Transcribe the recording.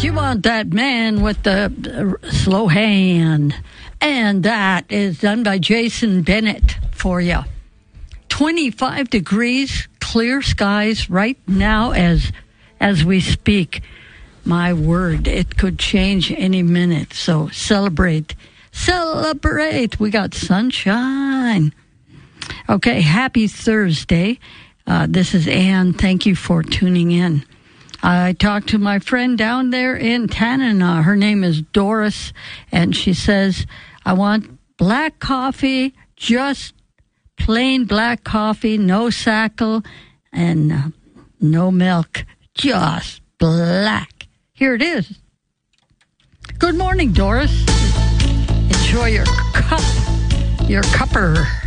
You want that man with the slow hand. And that is done by Jason Bennett for you. 25 degrees, clear skies right now as we speak. My word, it could change any minute. So celebrate. Celebrate. We got sunshine. Okay, happy Thursday. This is Ann. Thank you for tuning in. I talked to my friend down there in Tanana. Her name is Doris, and she says, I want black coffee, just plain black coffee, no sackle, and no milk, just black. Here it is. Good morning, Doris. Enjoy your cup, your cupper.